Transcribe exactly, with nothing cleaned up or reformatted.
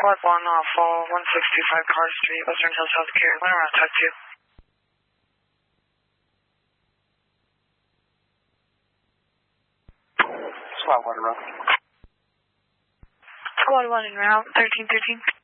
Squad one, uh, fall one sixty-five Carr Street, Western Hills Healthcare. When around, talk to you. Squad one, route. Squad one en route, thirteen thirteen.